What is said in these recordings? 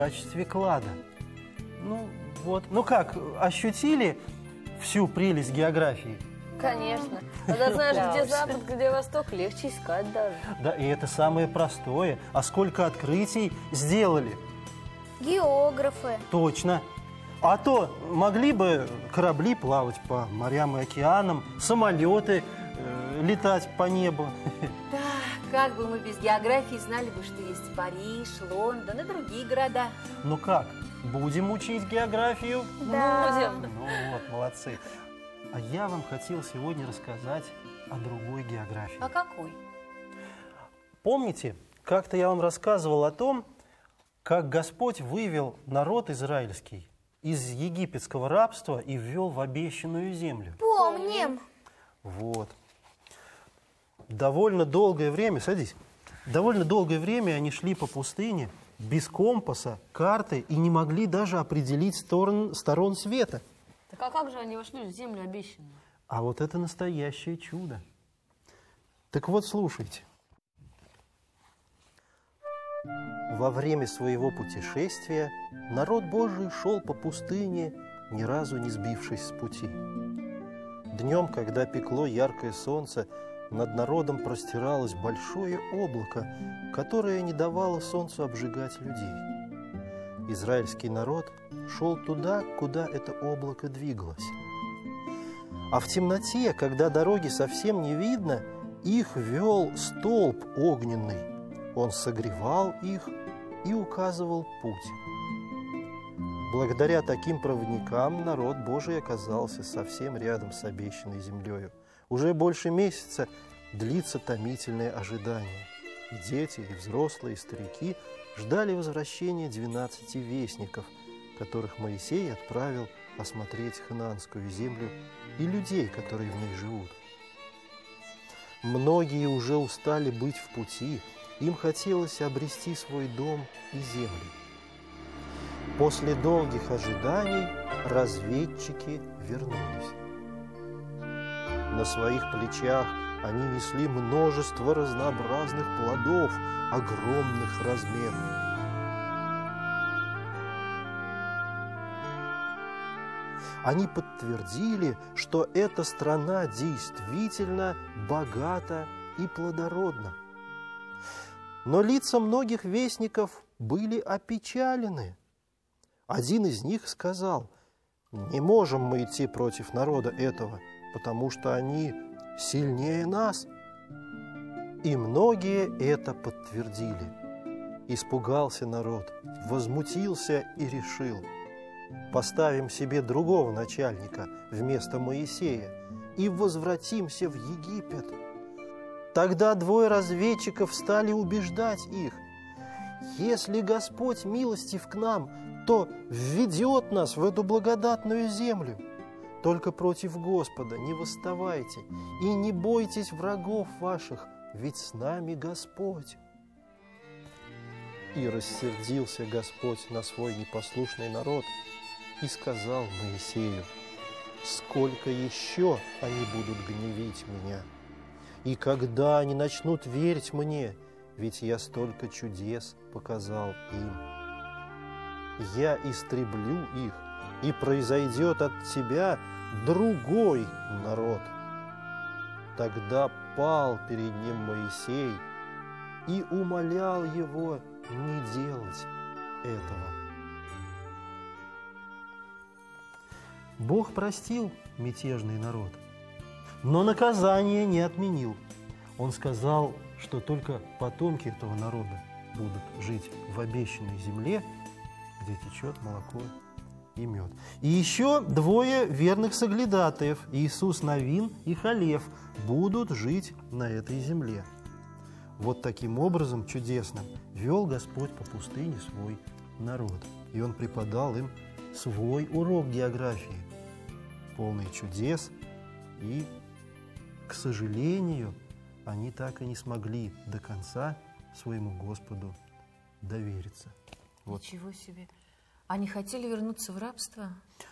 качестве клада. Ну вот, ну как, ощутили всю прелесть географии? Конечно. Когда знаешь, где Запад, где Восток, легче искать даже. Да, и это самое простое. А сколько открытий сделали? Географы. Точно. А то могли бы корабли плавать по морям и океанам, самолеты летать по небу. Да, как бы мы без географии знали бы, что есть Париж, Лондон и другие города. Ну как, будем учить географию? Да. Ну вот, молодцы. А я вам хотел сегодня рассказать о другой географии. А какой? Помните, как-то я вам рассказывал о том, как Господь вывел народ израильский из египетского рабства и ввел в обещанную землю? Помним. Вот. Довольно долгое время, садись, довольно долгое время они шли по пустыне без компаса, карты и не могли даже определить сторон света. Так а как же они вошли в землю обещанную? А вот это настоящее чудо. Так вот, слушайте. Во время своего путешествия народ Божий шел по пустыне, ни разу не сбившись с пути. Днем, когда пекло яркое солнце, над народом простиралось большое облако, которое не давало солнцу обжигать людей. Израильский народ шел туда, куда это облако двигалось. А в темноте, когда дороги совсем не видно, их вел столб огненный. Он согревал их и указывал путь. Благодаря таким проводникам народ Божий оказался совсем рядом с обещанной землею. Уже больше месяца длится томительное ожидание. И дети, и взрослые, и старики ждали возвращения 12 вестников, которых Моисей отправил осмотреть ханаанскую землю и людей, которые в ней живут. Многие уже устали быть в пути, им хотелось обрести свой дом и землю. После долгих ожиданий разведчики вернулись. На своих плечах они несли множество разнообразных плодов огромных размеров. Они подтвердили, что эта страна действительно богата и плодородна. Но лица многих вестников были опечалены. Один из них сказал: «Не можем мы идти против народа этого, потому что они сильнее нас». И многие это подтвердили. Испугался народ, возмутился и решил: поставим себе другого начальника вместо Моисея и возвратимся в Египет. Тогда двое разведчиков стали убеждать их: если Господь милостив к нам, то введет нас в эту благодатную землю. Только против Господа не восставайте и не бойтесь врагов ваших, ведь с нами Господь. И рассердился Господь на свой непослушный народ и сказал Моисею: сколько еще они будут гневить меня? И когда они начнут верить мне, ведь я столько чудес показал им. Я истреблю их, и произойдет от тебя другой народ. Тогда пал перед ним Моисей и умолял его не делать этого. Бог простил мятежный народ, но наказание не отменил. Он сказал, что только потомки этого народа будут жить в обещанной земле, где течет молоко и мед. И еще двое верных соглядатаев, Иисус Навин и Халев, будут жить на этой земле. Вот таким образом чудесным вел Господь по пустыне свой народ. И Он преподал им свой урок географии, полный чудес, и, к сожалению, они так и не смогли до конца своему Господу довериться. Вот. Ничего себе. Они хотели вернуться в рабство?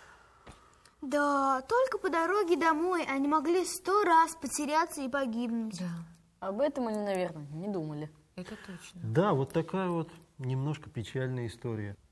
Да, только по дороге домой они могли 100 раз потеряться и погибнуть. Да. Об этом они, наверное, не думали. Это точно. Да, вот такая вот немножко печальная история.